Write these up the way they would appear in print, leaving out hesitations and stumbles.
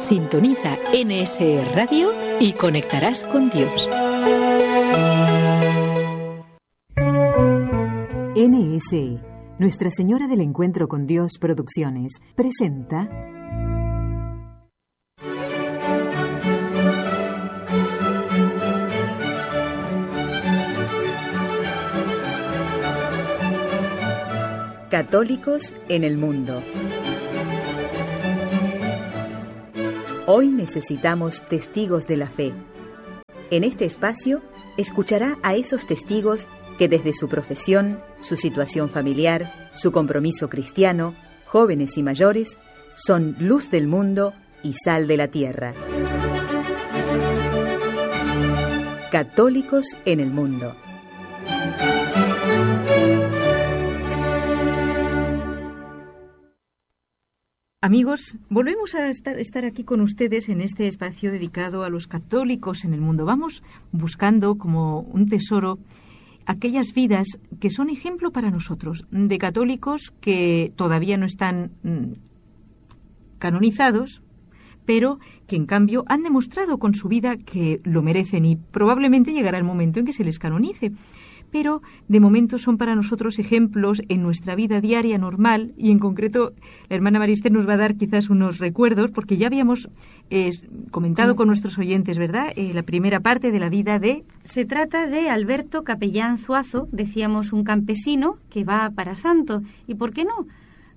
Sintoniza NSE Radio y conectarás con Dios. NSE, Nuestra Señora del Encuentro con Dios Producciones, presenta Católicos en el Mundo. Hoy necesitamos testigos de la fe. En este espacio escuchará a esos testigos que desde su profesión, su situación familiar, su compromiso cristiano, jóvenes y mayores, son luz del mundo y sal de la tierra. Católicos en el Mundo. Amigos, volvemos a estar aquí con ustedes en este espacio dedicado a los católicos en el mundo. Vamos buscando como un tesoro aquellas vidas que son ejemplo para nosotros, de católicos que todavía no están canonizados, pero que en cambio han demostrado con su vida que lo merecen y probablemente llegará el momento en que se les canonice. Pero de momento son para nosotros ejemplos en nuestra vida diaria normal, y en concreto la hermana Marister nos va a dar quizás unos recuerdos, porque ya habíamos comentado con nuestros oyentes, ¿verdad?, la primera parte de la vida de... Se trata de Alberto Capellán Zuazo, decíamos un campesino que va para santo. ¿Y por qué no?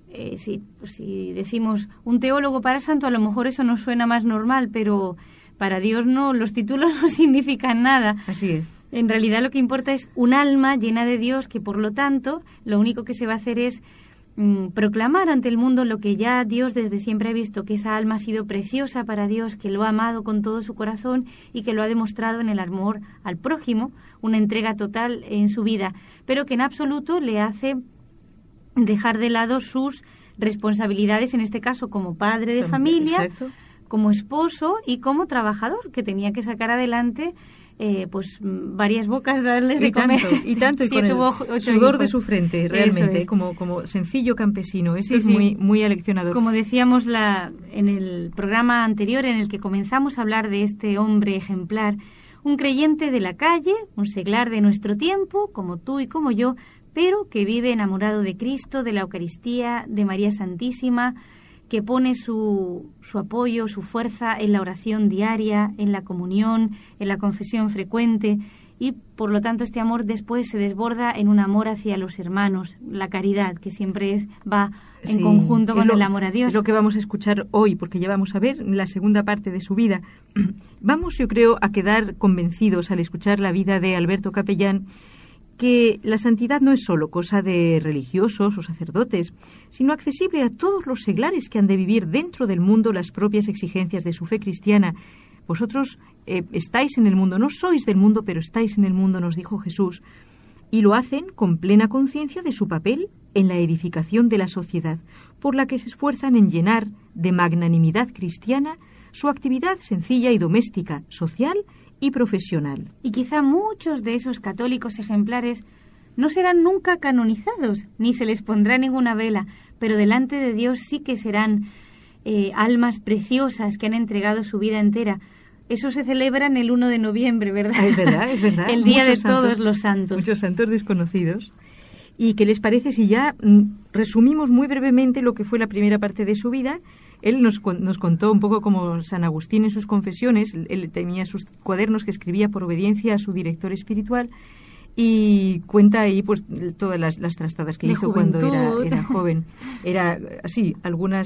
Si decimos un teólogo para santo, a lo mejor eso nos suena más normal, pero para Dios no, los títulos no significan nada. Así es. En realidad lo que importa es un alma llena de Dios que, por lo tanto, lo único que se va a hacer es proclamar ante el mundo lo que ya Dios desde siempre ha visto, que esa alma ha sido preciosa para Dios, que lo ha amado con todo su corazón y que lo ha demostrado en el amor al prójimo, una entrega total en su vida, pero que en absoluto le hace dejar de lado sus responsabilidades, en este caso como padre de familia, exacto, como esposo y como trabajador, que tenía que sacar adelante varias bocas, darles de comer. Y tanto, y con el sudor de su frente, realmente, como sencillo campesino. Esto es muy, muy aleccionador. Como decíamos en el programa anterior, en el que comenzamos a hablar de este hombre ejemplar, un creyente de la calle, un seglar de nuestro tiempo, como tú y como yo, pero que vive enamorado de Cristo, de la Eucaristía, de María Santísima, que pone su apoyo, su fuerza en la oración diaria, en la comunión, en la confesión frecuente, y por lo tanto este amor después se desborda en un amor hacia los hermanos, la caridad, que siempre va en conjunto con el amor a Dios. Es lo que vamos a escuchar hoy, porque ya vamos a ver la segunda parte de su vida. Vamos, yo creo, a quedar convencidos al escuchar la vida de Alberto Capellán, que la santidad no es solo cosa de religiosos o sacerdotes, sino accesible a todos los seglares que han de vivir dentro del mundo las propias exigencias de su fe cristiana. Vosotros estáis en el mundo, no sois del mundo, pero estáis en el mundo, nos dijo Jesús, y lo hacen con plena conciencia de su papel en la edificación de la sociedad, por la que se esfuerzan en llenar de magnanimidad cristiana su actividad sencilla y doméstica, social y profesional. Y quizá muchos de esos católicos ejemplares no serán nunca canonizados, ni se les pondrá ninguna vela, pero delante de Dios sí que serán almas preciosas que han entregado su vida entera. Eso se celebra en el 1 de noviembre, ¿verdad? Es verdad, es verdad. El día de todos los santos. Muchos santos desconocidos. ¿Y qué les parece si ya resumimos muy brevemente lo que fue la primera parte de su vida? Él nos contó un poco como San Agustín en sus confesiones. Él tenía sus cuadernos que escribía por obediencia a su director espiritual, y cuenta ahí pues todas las trastadas que hizo cuando era joven. Era así, algunas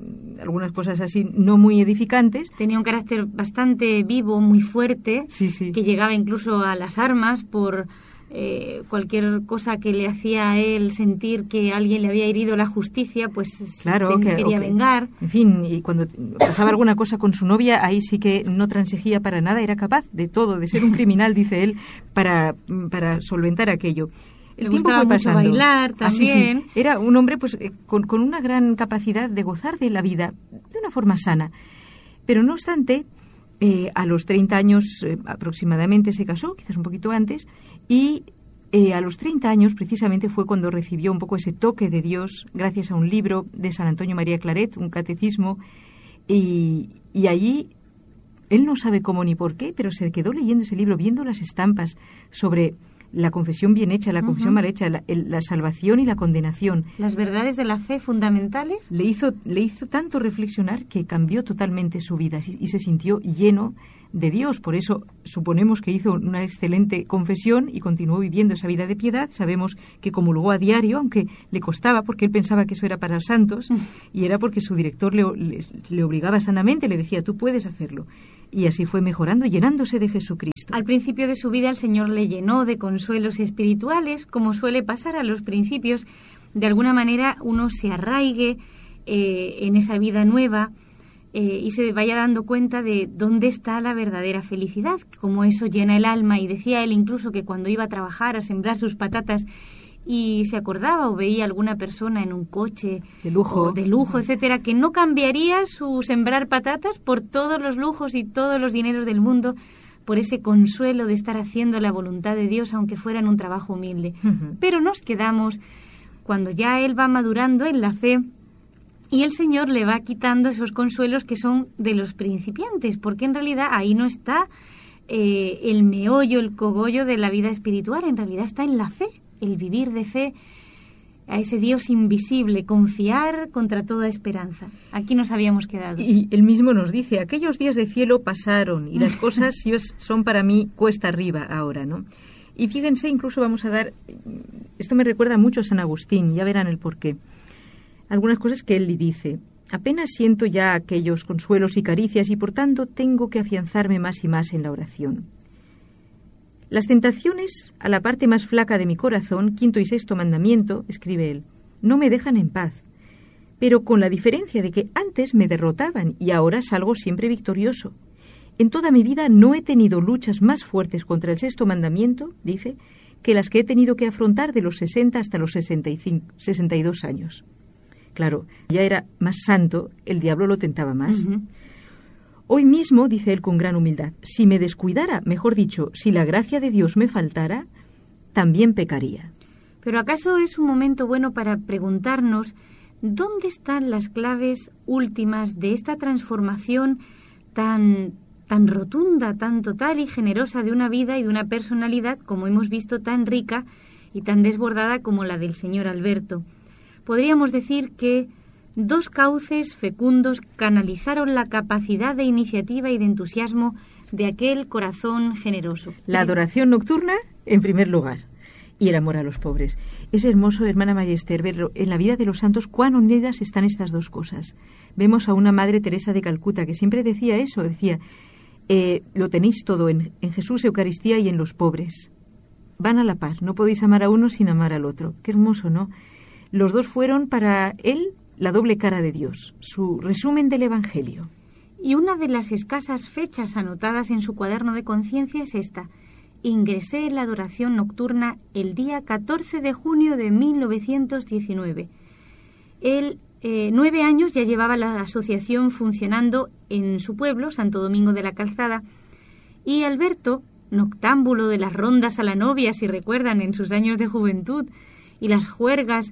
cosas así no muy edificantes. Tenía un carácter bastante vivo, muy fuerte, sí. Que llegaba incluso a las armas por cualquier cosa que le hacía a él sentir que alguien le había herido la justicia, pues claro, quería vengar. En fin, y cuando pasaba alguna cosa con su novia, ahí sí que no transegía para nada, era capaz de todo, de ser un criminal, dice él, para solventar aquello. El tiempo fue pasando. Mucho bailar también. Así, sí. Era un hombre pues con una gran capacidad de gozar de la vida de una forma sana. Pero no obstante, a los 30 años aproximadamente se casó, quizás un poquito antes, y a los 30 años precisamente fue cuando recibió un poco ese toque de Dios gracias a un libro de San Antonio María Claret, un catecismo, Y allí, él no sabe cómo ni por qué, pero se quedó leyendo ese libro, viendo las estampas sobre la confesión bien hecha, la confesión mal hecha, la salvación y la condenación. Las verdades de la fe fundamentales. Le hizo tanto reflexionar que cambió totalmente su vida y se sintió lleno de Dios. Por eso suponemos que hizo una excelente confesión y continuó viviendo esa vida de piedad. Sabemos que comulgó a diario, aunque le costaba, porque él pensaba que eso era para santos, y era porque su director le obligaba sanamente, le decía, tú puedes hacerlo. Y así fue mejorando, llenándose de Jesucristo. Al principio de su vida el Señor le llenó de consuelos espirituales, como suele pasar a los principios. De alguna manera uno se arraigue en esa vida nueva y se vaya dando cuenta de dónde está la verdadera felicidad, cómo eso llena el alma. Y decía él incluso que cuando iba a trabajar, a sembrar sus patatas, y se acordaba o veía alguna persona en un coche de lujo, etcétera, que no cambiaría su sembrar patatas por todos los lujos y todos los dineros del mundo, por ese consuelo de estar haciendo la voluntad de Dios, aunque fuera en un trabajo humilde. Pero nos quedamos cuando ya él va madurando en la fe y el Señor le va quitando esos consuelos que son de los principiantes, porque en realidad ahí no está el meollo, el cogollo de la vida espiritual, en realidad está en la fe. El vivir de fe a ese Dios invisible, confiar contra toda esperanza. Aquí nos habíamos quedado. Y él mismo nos dice, aquellos días de cielo pasaron y las cosas son para mí cuesta arriba ahora, ¿no? Y fíjense, incluso vamos a dar, esto me recuerda mucho a San Agustín, ya verán el porqué. Algunas cosas que él le dice, apenas siento ya aquellos consuelos y caricias y por tanto tengo que afianzarme más y más en la oración. Las tentaciones a la parte más flaca de mi corazón, quinto y sexto mandamiento, escribe él, no me dejan en paz, pero con la diferencia de que antes me derrotaban y ahora salgo siempre victorioso. En toda mi vida no he tenido luchas más fuertes contra el sexto mandamiento, dice, que las que he tenido que afrontar de los 60 hasta los 62 años. Claro, ya era más santo, el diablo lo tentaba más. Hoy mismo, dice él con gran humildad, si me descuidara, mejor dicho, si la gracia de Dios me faltara, también pecaría. Pero ¿acaso es un momento bueno para preguntarnos dónde están las claves últimas de esta transformación tan rotunda, tan total y generosa de una vida y de una personalidad, como hemos visto, tan rica y tan desbordada como la del señor Alberto? Podríamos decir que dos cauces fecundos canalizaron la capacidad de iniciativa y de entusiasmo de aquel corazón generoso. La adoración nocturna, en primer lugar, y el amor a los pobres. Es hermoso, hermana María Esther, verlo en la vida de los santos, cuán unidas están estas dos cosas. Vemos a una Madre Teresa de Calcuta que siempre decía eso, decía, lo tenéis todo en Jesús, Eucaristía y en los pobres. Van a la par, no podéis amar a uno sin amar al otro. Qué hermoso, ¿no? Los dos fueron para él la doble cara de Dios, su resumen del Evangelio. Y una de las escasas fechas anotadas en su cuaderno de conciencia es esta. Ingresé en la adoración nocturna el día 14 de junio de 1919. Él, 9 años ya llevaba la asociación funcionando en su pueblo, Santo Domingo de la Calzada, y Alberto, noctámbulo de las rondas a la novia, si recuerdan, en sus años de juventud, y las juergas,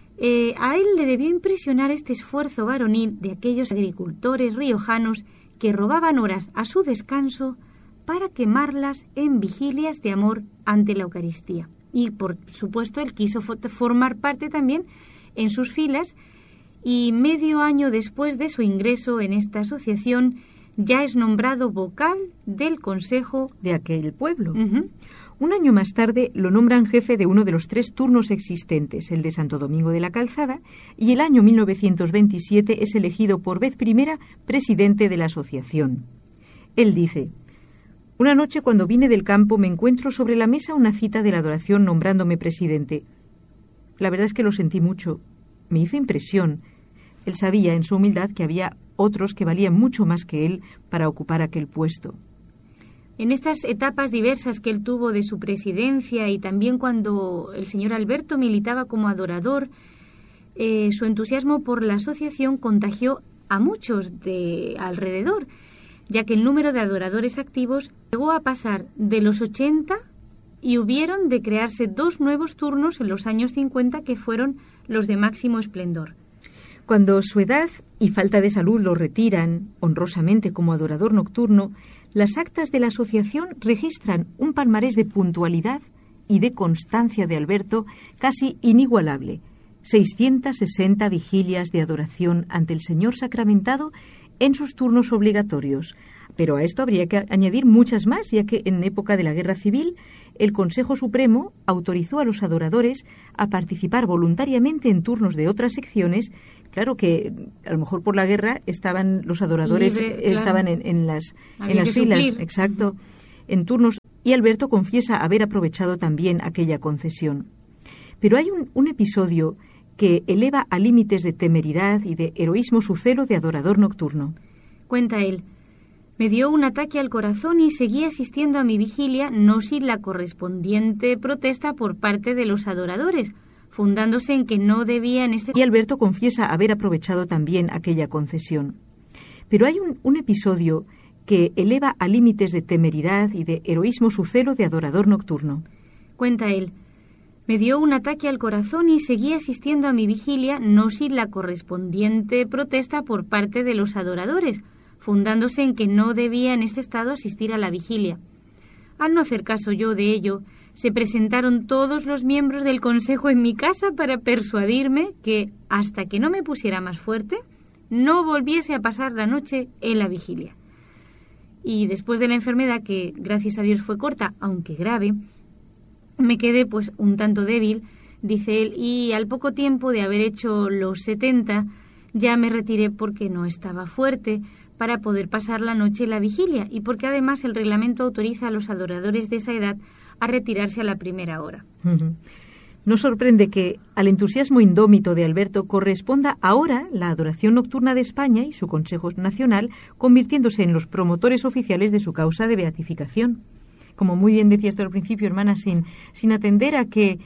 a él le debió impresionar este esfuerzo varonil de aquellos agricultores riojanos que robaban horas a su descanso para quemarlas en vigilias de amor ante la Eucaristía. Y, por supuesto, él quiso formar parte también en sus filas y medio año después de su ingreso en esta asociación ya es nombrado vocal del consejo de aquel pueblo. Un año más tarde lo nombran jefe de uno de los 3 turnos existentes, el de Santo Domingo de la Calzada, y el año 1927 es elegido por vez primera presidente de la asociación. Él dice, una noche cuando vine del campo me encuentro sobre la mesa una cita de la adoración nombrándome presidente. La verdad es que lo sentí mucho, me hizo impresión. Él sabía en su humildad que había otros que valían mucho más que él para ocupar aquel puesto. En estas etapas diversas que él tuvo de su presidencia y también cuando el señor Alberto militaba como adorador, su entusiasmo por la asociación contagió a muchos de alrededor, ya que el número de adoradores activos llegó a pasar de los 80 y hubieron de crearse 2 nuevos turnos en los años 50 que fueron los de máximo esplendor. Cuando su edad y falta de salud lo retiran honrosamente como adorador nocturno, las actas de la asociación registran un palmarés de puntualidad y de constancia de Alberto casi inigualable. 660 vigilias de adoración ante el Señor sacramentado en sus turnos obligatorios. Pero a esto habría que añadir muchas más, ya que en época de la Guerra Civil el Consejo Supremo autorizó a los adoradores a participar voluntariamente en turnos de otras secciones. Claro que a lo mejor por la guerra estaban los adoradores estaban en las filas, exacto, en turnos, y Alberto confiesa haber aprovechado también aquella concesión. Pero hay un episodio que eleva a límites de temeridad y de heroísmo su celo de adorador nocturno. Cuenta él: me dio un ataque al corazón y seguí asistiendo a mi vigilia, no sin la correspondiente protesta por parte de los adoradores, fundándose en que no debía en este... Y Alberto confiesa haber aprovechado también aquella concesión. Pero hay un episodio que eleva a límites de temeridad y de heroísmo su celo de adorador nocturno. Cuenta él: me dio un ataque al corazón y seguí asistiendo a mi vigilia, no sin la correspondiente protesta por parte de los adoradores, fundándose en que no debía en este estado asistir a la vigilia. Al no hacer caso yo de ello, se presentaron todos los miembros del consejo en mi casa para persuadirme que, hasta que no me pusiera más fuerte, no volviese a pasar la noche en la vigilia. Y después de la enfermedad, que gracias a Dios fue corta, aunque grave, me quedé pues un tanto débil, dice él, y al poco tiempo de haber hecho los 70, ya me retiré porque no estaba fuerte para poder pasar la noche en la vigilia y porque además el reglamento autoriza a los adoradores de esa edad a retirarse a la primera hora. No sorprende que al entusiasmo indómito de Alberto corresponda ahora la adoración nocturna de España y su Consejo Nacional, convirtiéndose en los promotores oficiales de su causa de beatificación. Como muy bien decías tú al principio, hermana, sin atender a que,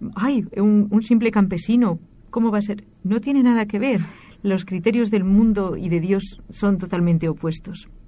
un simple campesino, ¿cómo va a ser? No tiene nada que ver. Los criterios del mundo y de Dios son totalmente opuestos.